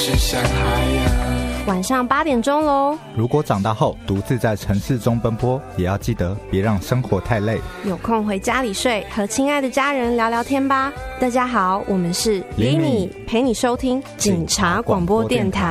是像海洋。 晚上8点钟咯。 如果长大后独自在城市中奔波，也要记得别让生活太累， 有空回家里睡，和亲爱的家人聊聊天吧。大家好，我们是厘米，陪你收听警察广播电台。